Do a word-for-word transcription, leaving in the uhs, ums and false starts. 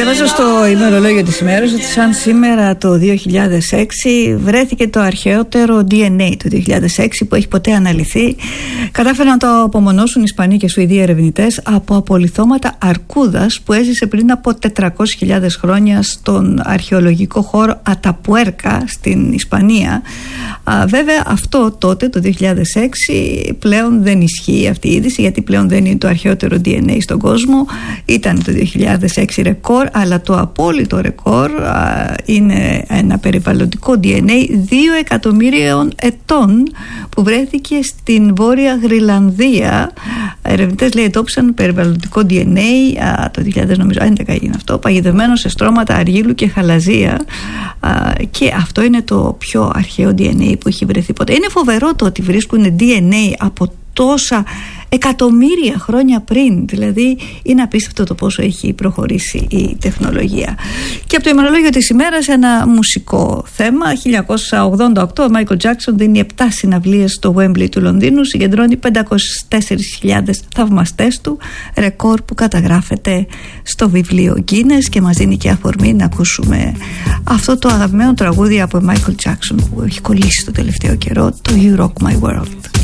Διαβάζω στο ημερολόγιο της ημέρας ότι σαν σήμερα το δύο χιλιάδες έξι βρέθηκε το αρχαιότερο ντι εν έι του δύο χιλιάδες έξι που έχει ποτέ αναλυθεί. Κατάφεραν να το απομονώσουν Ισπανοί και Σουηδοί ερευνητές από απολιθώματα αρκούδας που έζησε πριν από τετρακόσιες χιλιάδες χρόνια στον αρχαιολογικό χώρο Αταπουέρκα στην Ισπανία. Α, βέβαια αυτό τότε το δύο χιλιάδες έξι πλέον δεν ισχύει αυτή η είδηση, γιατί πλέον δεν είναι το αρχαιότερο ντι εν έι στον κόσμο. Ήταν το δύο χιλιάδες έξι ρεκόρ, αλλά το απόλυτο ρεκόρ α, είναι ένα περιβαλλοντικό ντι εν έι δύο εκατομμύριων ετών που βρέθηκε στην Βόρεια Γροιλανδία. Ερευνητές λέει εντόπισαν περιβαλλοντικό ντι εν έι α, το δύο χιλιάδες έντεκα έγινε αυτό, παγιδευμένο σε στρώματα αργύλου και χαλαζία, α, και αυτό είναι το πιο αρχαίο ντι εν έι που έχει βρεθεί ποτέ. Είναι φοβερό το ότι βρίσκουν ντι εν έι από τόσα εκατομμύρια χρόνια πριν. Δηλαδή είναι απίστευτο το πόσο έχει προχωρήσει η τεχνολογία. Και από το ημερολόγιο της ημέρας ένα μουσικό θέμα. χίλια εννιακόσια ογδόντα οκτώ ο Μάικλ Τζάκσον δίνει επτά συναυλίες στο Wembley του Λονδίνου, συγκεντρώνει πεντακόσιες τέσσερις χιλιάδες θαυμαστές του, ρεκόρ που καταγράφεται στο βιβλίο Guinness, και μας δίνει και αφορμή να ακούσουμε αυτό το αγαπημένο τραγούδι από Μάικλ Τζάκσον που έχει κολλήσει το τελευταίο καιρό, το You Rock My World.